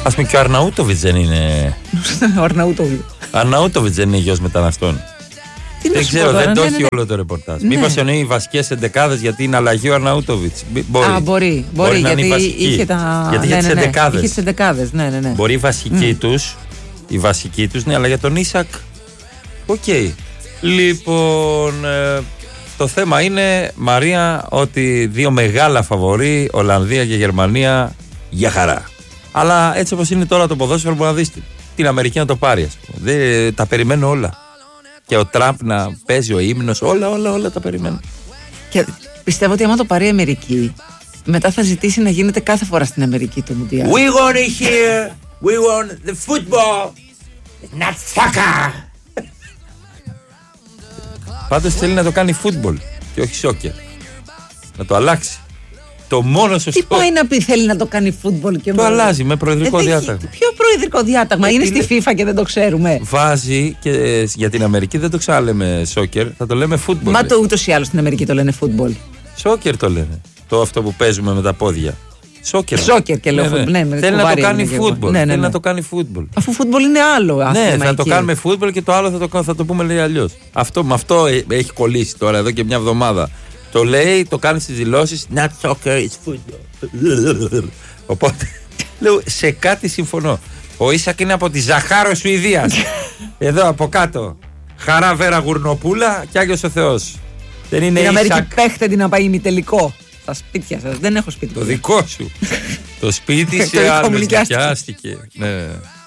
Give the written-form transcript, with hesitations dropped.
Ας πούμε και ο Αρναούτοβιτς δεν είναι. Ο Αρναούτοβιτς δεν είναι γιος μεταναστών. Δεν ξέρω, δεν το έχει όλο το ρεπορτάζ. Μήπως εννοεί οι βασικές εντεκάδες γιατί είναι αλλαγή ο Αρναούτοβιτς. Μπορεί γιατί είχε τις εντεκάδες. Ναι. Μπορεί οι βασικοί τους, ναι, αλλά για τον Ίσακ. Οκ. Λοιπόν, το θέμα είναι, Μαρία, ότι δύο μεγάλα φαβορί, Ολλανδία και Γερμανία, για χαρά. Αλλά έτσι όπως είναι τώρα το ποδόσφαιρο, μπορεί να δεις την Αμερική να το πάρει, ας πούμε. Τα περιμένω όλα. Και ο Τραμπ να παίζει ο ύμνος, όλα τα περιμένω. Και πιστεύω ότι άμα το πάρει η Αμερική, μετά θα ζητήσει να γίνεται κάθε φορά στην Αμερική το Μουντιάλ. We want it here, we want the football, not soccer. Πάντως θέλει να το κάνει football και όχι soccer. Να το αλλάξει. Το μόνο σωστό. Τι πάει να πει, θέλει να το κάνει football και το αλλάζει με προεδρικό διάταγμα. Ποιο προεδρικό διάταγμα, είναι στη FIFA και δεν το ξέρουμε. Βάζει και για την Αμερική δεν το ξαναλέμε soccer, θα το λέμε football. Μα το ούτως ή άλλως στην Αμερική το λένε football. Soccer το λένε. Το αυτό που παίζουμε με τα πόδια. Soccer και λέω football. Ναι, θέλει να το κάνει football. Θέλει να το κάνει football. Αφού football είναι άλλο. Ναι, θα το κάνουμε football και το άλλο θα το πούμε λέει αλλιώς. Με αυτό έχει κολλήσει τώρα εδώ και μια εβδομάδα. Το λέει, το κάνει στις δηλώσεις. Not soccer, it's football. Οπότε λέω, σε κάτι συμφωνώ. Ο Ίσακ είναι από τη Ζαχάρο Σουηδίας. Εδώ από κάτω. Χαρά Βέρα Γουρνοπούλα και Άγιος ο Θεός. Δεν είναι Ίσακ. Την Αμερική παίχτε την να πάει ημιτελικό. Στα σπίτια σας. Δεν έχω σπίτι. Το δικό σου. Το σπίτι σε άλλος νοικιάστηκε. Ναι.